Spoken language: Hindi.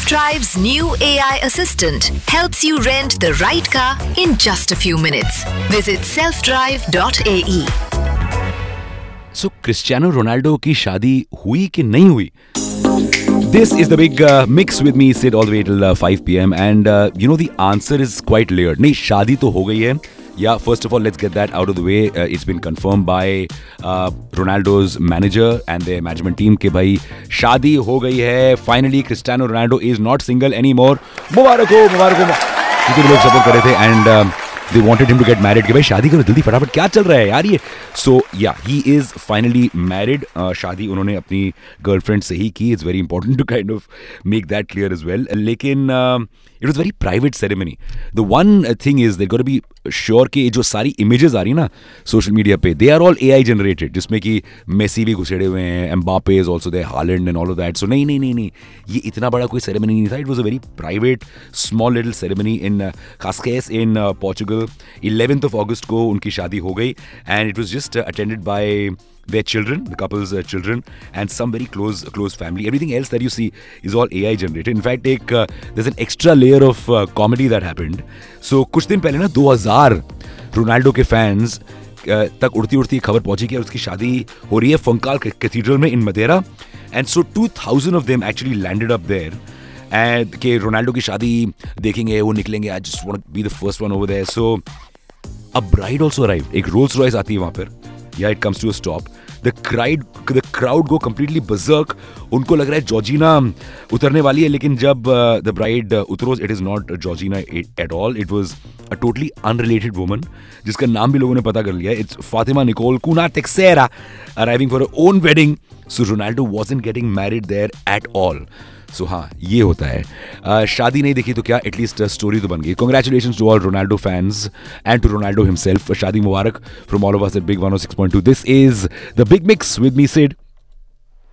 Self-Drive's new AI assistant helps you rent the right car in just a few minutes. Visit selfdrive.ae. So Cristiano Ronaldo की शादी हुई कि नहीं हुई? This is the big mix with me, Sid, all the way till 5 p.m. And the answer is quite layered. नहीं, शादी तो हो गई है. Yeah, first of all, let's get that out of the way. It's been confirmed by Ronaldo's manager and their management team कि भाई शादी हो गई है. Finally, Cristiano Ronaldo is not single anymore. मुबारक हो. क्योंकि लोग सपोर्ट कर रहे थे and they wanted him to get married कि भाई शादी करो जल्दी फटाफट, क्या चल रहा है यार ये. So yeah, he is finally married. शादी उन्होंने अपनी गर्लफ्रेंड से ही की. It's very important to kind of make that clear as well. लेकिन it was very private ceremony. The one thing is they've got to be sure कि जो सारी images आ रही है ना सोशल मीडिया पे, they are all AI generated, जिसमें कि मेसी भी घुसेड़े हुए हैं, Mbappe is also there, Haaland and all of that. So नहीं, ये इतना बड़ा कोई ceremony नहीं था. It was a very private, small little ceremony in Cascais in Portugal. 11th of August को उनकी शादी हो गई and it was just attended by their children, the couple's children, and some very close family. Everything else that you see is all AI generated. In fact, there's an extra layer of comedy that happened. So कुछ दिन पहले ना 2000 रोनाल्डो के फैंस तक उड़ती खबर पहुंची कि उसकी शादी हो रही है फंकाल कैथीड्रल में इन Madeira. And so 2000 of them actually landed up there. And कि रोनाल्डो की शादी देखेंगे, वो निकलेंगे. I just want to be the first one over there. So a bride also arrived. एक Rolls Royce आती है वहाँ पर. Yeah, it comes to a stop. The crowd go completely berserk. उनको लग रहा है जॉर्जिना उतरने वाली है, लेकिन जब the bride उतरोज, it is not Georgina at all. It was a totally unrelated woman, जिसका नाम भी लोगों ने पता कर लिया. It's Fatima Nicole Cunha Teixeira arriving for her own wedding. So Ronaldo wasn't getting married there at all. So हाँ, ये होता है. शादी नहीं देखी तो क्या, एटलीस्ट स्टोरी तो बन गई. Congratulations to all Ronaldo fans and to Ronaldo himself. शादी मुबारक from all of us at Big 106.2. This is the Big Mix with me, Sid.